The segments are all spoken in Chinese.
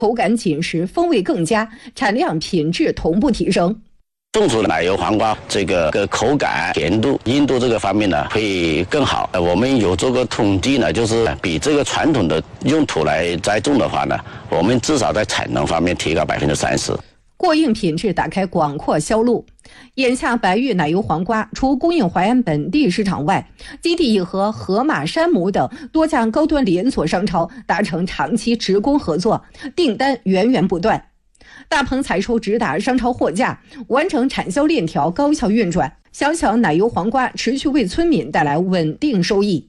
口感紧实，风味更佳，产量品质同步提升。 种出奶油黄瓜这个口感、甜度、硬度这个方面呢会更好。我们有做过统计呢，就是比这个传统的用土来栽种的话呢，我们至少在产能方面提高30%。 过硬品质打开广阔销路。眼下白玉奶油黄瓜除供应淮安本地市场外，基地已和盒马、山姆等多家高端连锁商超达成长期职工合作，订单源源不断。大棚采收直达商超货架，完成产销链条高效运转。小小奶油黄瓜持续为村民带来稳定收益。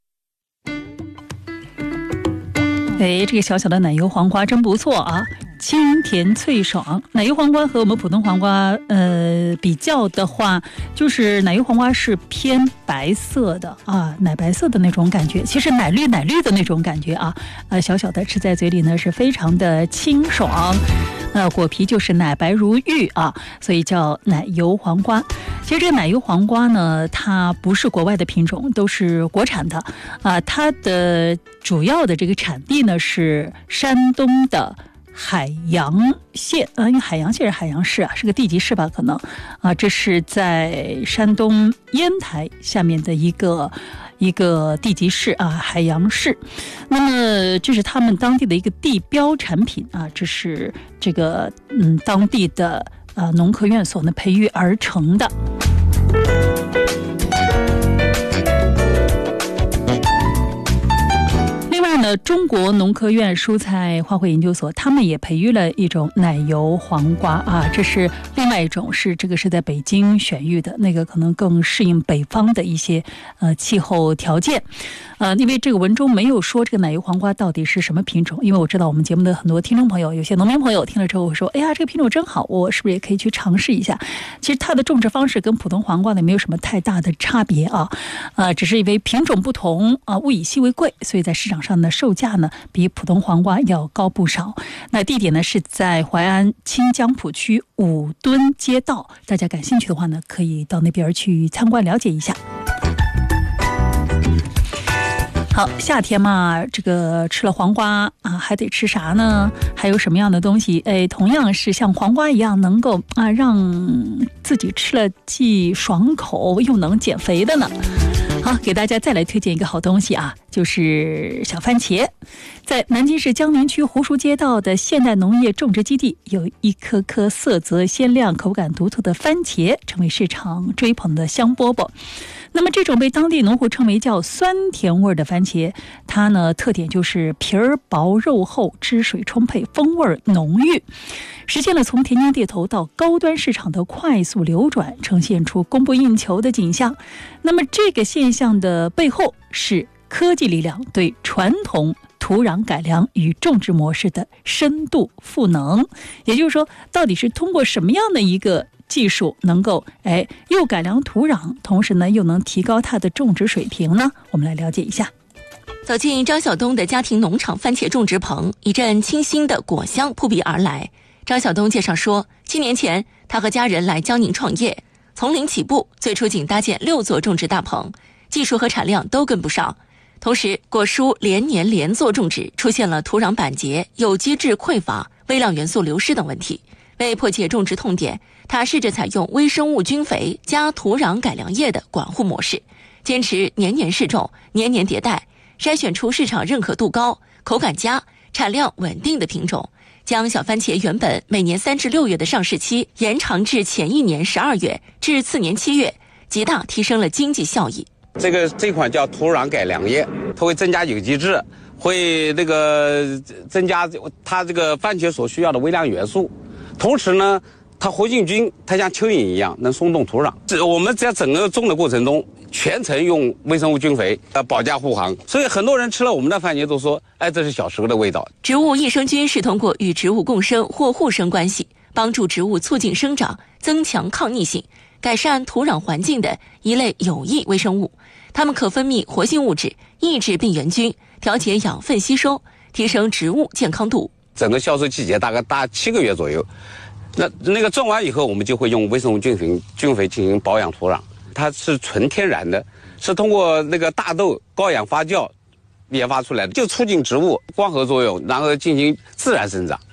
这个小小的奶油黄瓜真不错啊，清甜脆爽。奶油黄瓜和我们普通黄瓜比较的话，就是奶油黄瓜是偏白色的啊，奶白色的那种感觉，其实奶绿的那种感觉啊，小小的吃在嘴里呢是非常的清爽。果皮就是奶白如玉啊，所以叫奶油黄瓜。其实这个奶油黄瓜呢，它不是国外的品种，都是国产的啊。它的主要的这个产地呢是山东的海洋县因为海洋县是海洋市啊，是个地级市吧可能啊。这是在山东烟台下面的一个地级市啊，海洋市。那么这是他们当地的一个地标产品啊，这是这个当地的农科院所呢培育而成的。中国农科院蔬菜花卉研究所他们也培育了一种奶油黄瓜啊，这是另外一种，这个是在北京选育的，那个可能更适应北方的一些气候条件。因为这个文中没有说这个奶油黄瓜到底是什么品种，因为我知道我们节目的很多听众朋友，有些农民朋友听了之后会说，哎呀，这个品种真好，我是不是也可以去尝试一下？其实它的种植方式跟普通黄瓜呢没有什么太大的差别啊，只是因为品种不同啊，物以稀为贵，所以在市场上呢售价呢比普通黄瓜要高不少。那地点呢是在淮安清江浦区5墩街道，大家感兴趣的话呢，可以到那边去参观了解一下。好，夏天嘛，这个吃了黄瓜啊，还得吃啥呢？还有什么样的东西？同样是像黄瓜一样，能够让自己吃了既爽口又能减肥的呢？好，给大家再来推荐一个好东西啊，就是小番茄。在南京市江宁区湖熟街道的现代农业种植基地，有一颗颗色泽鲜亮、口感独特的番茄，成为市场追捧的香饽饽。那么这种被当地农户称为叫酸甜味的番茄，它呢特点就是皮儿薄肉厚，汁水充沛，风味浓郁，实现了从田间地头到高端市场的快速流转，呈现出供不应求的景象。那么这个现象的背后是科技力量对传统土壤改良与种植模式的深度赋能，也就是说，到底是通过什么样的一个技术能够又改良土壤，同时呢又能提高它的种植水平呢？我们来了解一下。 走进张晓东的家庭农场番茄种植棚，一阵清新的果香扑鼻而来。张晓东介绍说，7年前他和家人来江宁创业，从零起步，最初仅搭建6座种植大棚，技术和产量都跟不上。同时果蔬连年连作种植，出现了土壤板结、有机质匮乏、微量元素流失等问题。为破解种植痛点，他试着采用微生物菌肥加土壤改良液的管护模式，坚持年年试种、年年迭代，筛选出市场认可度高、口感佳、产量稳定的品种，将小番茄原本每年3至6月的上市期延长至前一年12月至次年7月，极大提升了经济效益。 这款叫土壤改良液，它会增加有机质，会增加它这个番茄所需要的微量元素。同时呢，它活性菌它像蚯蚓一样能松动土壤。我们在整个种的过程中，全程用微生物菌肥保驾护航，所以很多人吃了我们的番茄都说，这是小时候的味道。 植物益生菌是通过与植物共生或互生关系，帮助植物促进生长、增强抗逆性、改善土壤环境的一类有益微生物。它们可分泌活性物质，抑制病原菌，调节养分吸收，提升植物健康度。 整个销售季节大概7个月左右，那个种完以后，我们就会用微生物菌肥进行保养土壤。它是纯天然的，是通过那个大豆高氧发酵研发出来的，就促进植物光合作用，然后进行自然生长。